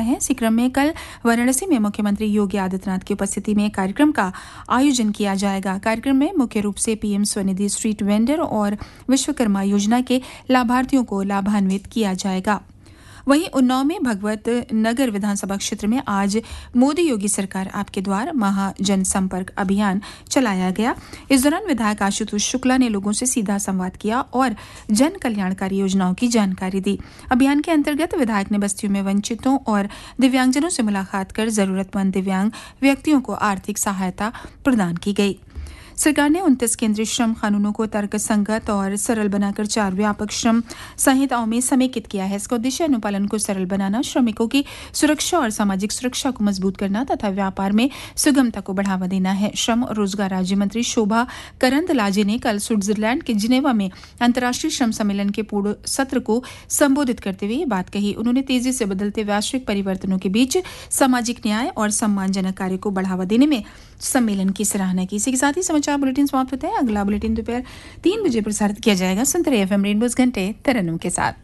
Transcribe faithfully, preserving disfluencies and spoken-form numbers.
है। इसी क्रम में कल वाराणसी में मुख्यमंत्री योगी आदित्यनाथ की उपस्थिति में कार्यक्रम का आयोजन किया जाएगा। कार्यक्रम में मुख्य रूप से पीएम स्वनिधि स्ट्रीट वेंडर और विश्वकर्मा योजना के लाभार्थियों को लाभान्वित किया जाएगा। वहीं उन्नाव में भगवत नगर विधानसभा क्षेत्र में आज मोदी योगी सरकार आपके द्वार महा जनसंपर्क अभियान चलाया गया। इस दौरान विधायक आशुतोष शुक्ला ने लोगों से सीधा संवाद किया और जन कल्याणकारी योजनाओं की जानकारी दी। अभियान के अंतर्गत विधायक ने बस्तियों में वंचितों और दिव्यांगजनों से मुलाकात कर जरूरतमंद दिव्यांग व्यक्तियों को आर्थिक सहायता प्रदान की गई। सरकार ने उनतीस केंद्रीय श्रम कानूनों को तर्कसंगत और सरल बनाकर चार व्यापक श्रम संहिताओं में समेकित किया है। इसका उद्देश्य अनुपालन को सरल बनाना, श्रमिकों की सुरक्षा और सामाजिक सुरक्षा को मजबूत करना तथा व्यापार में सुगमता को बढ़ावा देना है। श्रम और रोजगार राज्य मंत्री शोभा करंदलाजे ने कल स्विट्जरलैंड के जिनेवा में अंतर्राष्ट्रीय श्रम सम्मेलन के पूर्ण सत्र को संबोधित करते हुए ये बात कही। उन्होंने तेजी से बदलते वैश्विक परिवर्तनों के बीच सामाजिक न्याय और सम्मानजनक कार्य को बढ़ावा देने में सम्मेलन की सराहना की। इसी के साथ ही समाचार बुलेटिन समाप्त होता है। अगला बुलेटिन दोपहर तीन बजे प्रसारित किया जाएगा। सुनते रहिए एफएम रेनबोस घंटे तरन्नुम के साथ।